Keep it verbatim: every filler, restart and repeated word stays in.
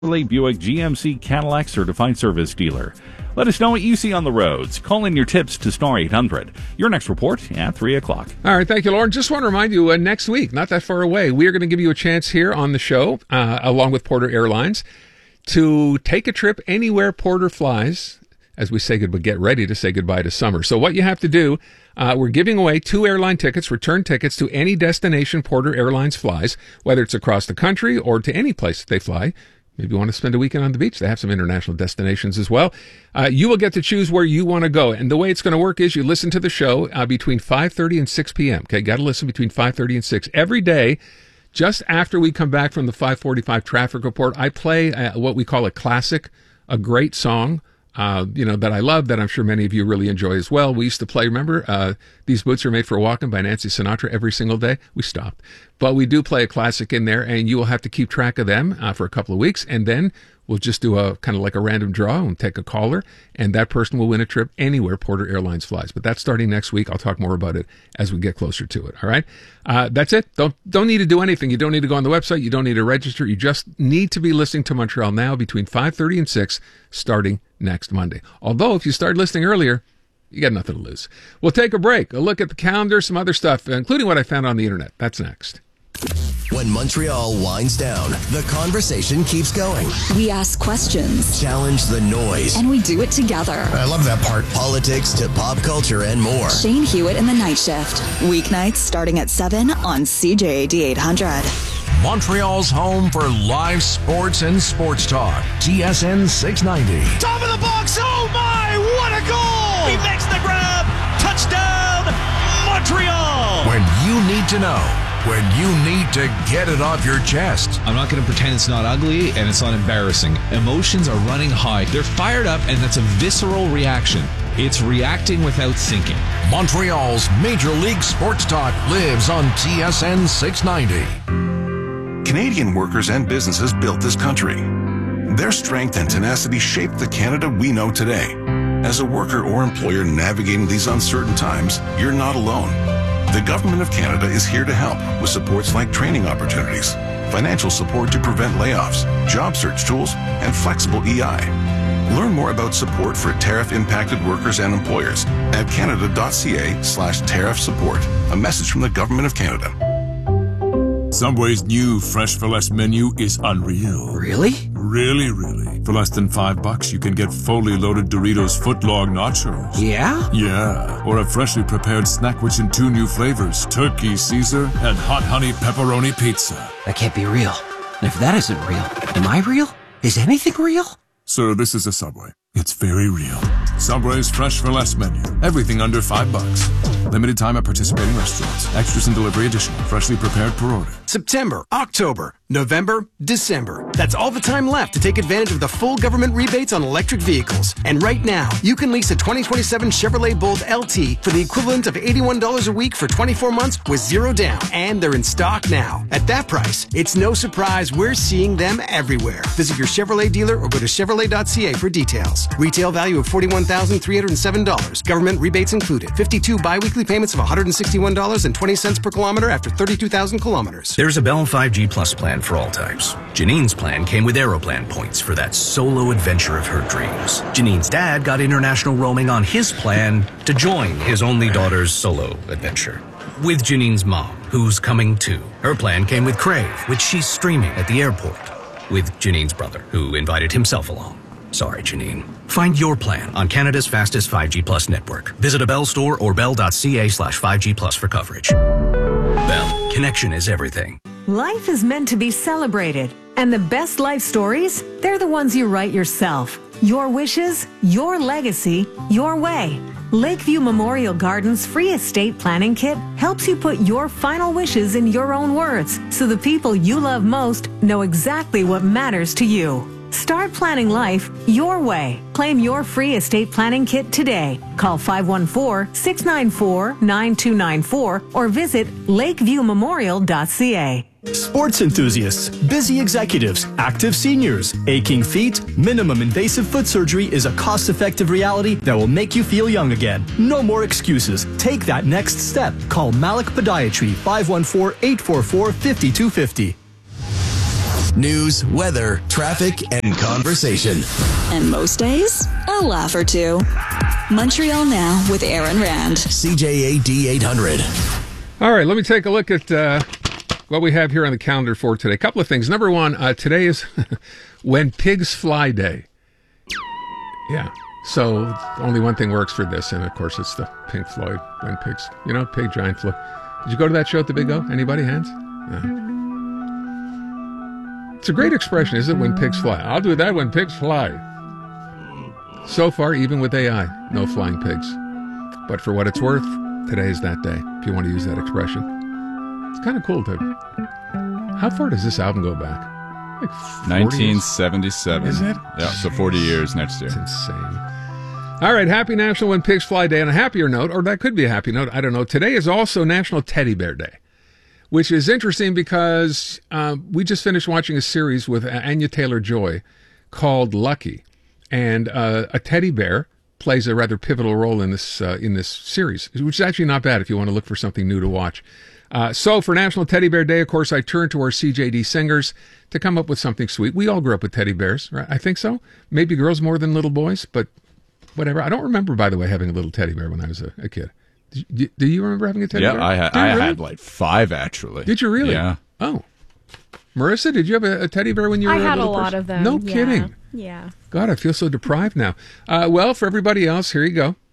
Chevrolet Buick G M C Cadillac Certified Service Dealer. Let us know what you see on the roads. Call in your tips to Star eight hundred. Your next report at three o'clock. All right, thank you, Lauren. Just want to remind you, uh, next week, not that far away, we are going to give you a chance here on the show, uh, along with Porter Airlines, to take a trip anywhere Porter flies, as we say goodbye, get ready to say goodbye to summer. So what you have to do, uh, we're giving away two airline tickets, return tickets to any destination Porter Airlines flies, whether it's across the country or to any place that they fly. Maybe you want to spend a weekend on the beach. They have some international destinations as well. Uh, you will get to choose where you want to go. And the way it's going to work is you listen to the show uh, between five thirty and six p.m. Okay, got to listen between five thirty and six. Every day, just after we come back from the five forty-five traffic report, I play uh, what we call a classic, a great song. Uh, you know, that I love, that I'm sure many of you really enjoy as well. We used to play, remember, uh, These Boots Are Made for Walking by Nancy Sinatra every single day. We stopped. But we do play a classic in there, and you will have to keep track of them uh, for a couple of weeks, and then we'll just do a kind of like a random draw and take a caller, and that person will win a trip anywhere Porter Airlines flies. But that's starting next week. I'll talk more about it as we get closer to it. All right? Uh, that's it. Don't don't need to do anything. You don't need to go on the website. You don't need to register. You just need to be listening to Montreal Now between five thirty and six, starting next Monday. Although, if you start listening earlier, you got nothing to lose. We'll take a break, a look at the calendar, some other stuff, including what I found on the internet. That's next. When Montreal winds down, the conversation keeps going. We ask questions, challenge the noise, and we do it together. I love that part. Politics to pop culture and more. Shane Hewitt in the Night Shift. Weeknights starting at seven on C J A D eight hundred. Montreal's home for live sports and sports talk. T S N six ninety. Top of the box. Oh my, what a goal! He makes the grab. Touchdown, Montreal! When you need to know. When you need to get it off your chest. I'm not going to pretend it's not ugly and it's not embarrassing. Emotions are running high. They're fired up, and that's a visceral reaction. It's reacting without thinking. Montreal's Major League Sports Talk lives on T S N six ninety. Canadian workers and businesses built this country. Their strength and tenacity shaped the Canada we know today. As a worker or employer navigating these uncertain times, you're not alone. The Government of Canada is here to help with supports like training opportunities, financial support to prevent layoffs, job search tools, and flexible E I. Learn more about support for tariff-impacted workers and employers at canada.ca slash tariff support. A message from the Government of Canada. Subway's new Fresh for Less menu is unreal. Really? Really, really. For less than five bucks, you can get fully loaded Doritos footlong nachos. Yeah? Yeah. Or a freshly prepared snack which in two new flavors, turkey Caesar and hot honey pepperoni pizza. That can't be real. And if that isn't real, am I real? Is anything real? Sir, this is a Subway. It's very real. Subway's Fresh for Less menu. Everything under five bucks. Limited time at participating restaurants. Extras and delivery additional. Freshly prepared per order. September, October, November, December. That's all the time left to take advantage of the full government rebates on electric vehicles. And right now, you can lease a twenty twenty-seven Chevrolet Bolt L T for the equivalent of eighty-one dollars a week for twenty-four months with zero down. And they're in stock now. At that price, it's no surprise we're seeing them everywhere. Visit your Chevrolet dealer or go to chevrolet dot c a for details. Retail value of forty-one thousand three hundred seven dollars. Government rebates included. fifty-two biweekly payments of one hundred sixty-one dollars and twenty cents per kilometer after thirty-two thousand kilometers. There's a Bell five G Plus plan for all types. Janine's plan came with Aeroplan points for that solo adventure of her dreams. Janine's dad got international roaming on his plan to join his only daughter's solo adventure. With Janine's mom, who's coming too. Her plan came with Crave, which she's streaming at the airport. With Janine's brother, who invited himself along. Sorry, Janine. Find your plan on Canada's fastest five G Plus network. Visit a Bell store or bell.ca slash 5G Plus for coverage. Bell. Connection is everything. Life is meant to be celebrated. And the best life stories, they're the ones you write yourself. Your wishes, your legacy, your way. Lakeview Memorial Gardens free estate planning kit helps you put your final wishes in your own words so the people you love most know exactly what matters to you. Start planning life your way. Claim your free estate planning kit today. Call five one four, six nine four, nine two nine four or visit lakeview memorial dot c a. Sports enthusiasts, busy executives, active seniors, aching feet, minimum invasive foot surgery is a cost-effective reality that will make you feel young again. No more excuses. Take that next step. Call Malik Podiatry, five one four, eight four four, five two five zero. News, weather, traffic, and conversation. And most days, a laugh or two. Montreal Now with Aaron Rand. C J A D eight hundred. All right, let me take a look at uh, what we have here on the calendar for today. A couple of things. Number one, uh, today is When Pigs Fly Day. Yeah. So only one thing works for this, and of course it's the Pink Floyd When Pigs, you know, Pig Giant Flu. Did you go to that show at the Big O? Anybody? Hands? Yeah. It's a great expression, isn't it? When pigs fly. I'll do that when pigs fly. So far, even with A I, no flying pigs. But for what it's worth, today is that day, if you want to use that expression. It's kind of cool to... How far does this album go back? Like nineteen seventy-seven. Is it? Yeah, so forty years next year. It's insane. All right, happy National When Pigs Fly Day. On a happier note, or that could be a happy note, I don't know. Today is also National Teddy Bear Day, which is interesting because uh, we just finished watching a series with Anya Taylor-Joy called Lucky, and uh, a teddy bear plays a rather pivotal role in this uh, in this series, which is actually not bad if you want to look for something new to watch. Uh, so for National Teddy Bear Day, of course, I turn to our C J D singers to come up with something sweet. We all grew up with teddy bears, right? I think so. Maybe girls more than little boys, but whatever. I don't remember, by the way, having a little teddy bear when I was a, a kid. Do you, do you remember having a teddy yeah, bear? Yeah, I, ha- I really? had like five, actually. Did you really? Yeah. Oh. Marissa, did you have a, a teddy bear when you were I a had little a lot person? of them. No yeah. kidding. Yeah. God, I feel so deprived now. Uh, well, for everybody else, here you go.